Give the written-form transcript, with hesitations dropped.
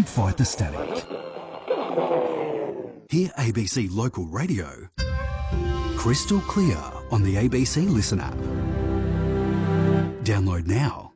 and fight the static. Hear ABC Local Radio crystal clear on the ABC Listen app. Download now.